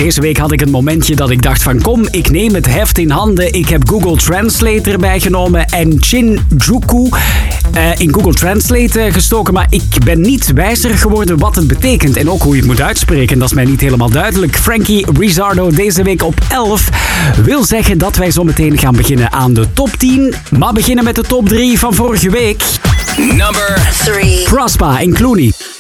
Deze week had ik een momentje dat ik dacht van kom, ik neem het heft in handen. Ik heb Google Translate erbij genomen en Shinjuku in Google Translate gestoken. Maar ik ben niet wijzer geworden wat het betekent en ook hoe je het moet uitspreken. Dat is mij niet helemaal duidelijk. Frankie Rizzardo deze week op 11 wil zeggen dat wij zo meteen gaan beginnen aan de top 10. Maar beginnen met de top 3 van vorige week. Number 3. Prospa en Clooney.